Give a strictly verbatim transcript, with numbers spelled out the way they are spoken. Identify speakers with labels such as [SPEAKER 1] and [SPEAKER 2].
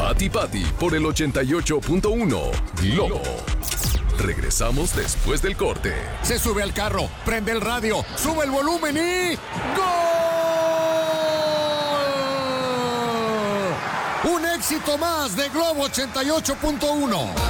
[SPEAKER 1] Pati Pati por el ochenta y ocho punto uno. Globo. Regresamos después del corte.
[SPEAKER 2] Se sube al carro, prende el radio, sube el volumen y... ¡Gol! Un éxito más de Globo ochenta y ocho punto uno.